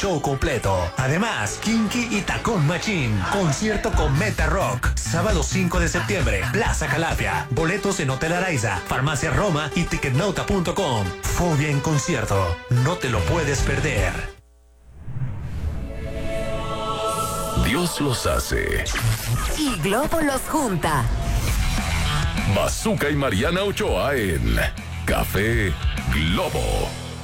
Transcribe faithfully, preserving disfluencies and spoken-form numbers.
show completo. Además, Kinky y Tacón Machín, concierto con Meta Rock. Sábado cinco de septiembre, Plaza Calafia. Boletos en Hotel Araiza, Farmacia Roma y ticketnota punto com. Fobia en concierto. No te lo puedes perder. Dios los hace y Globo los junta. Bazooka y Mariana Ochoa en Café Globo.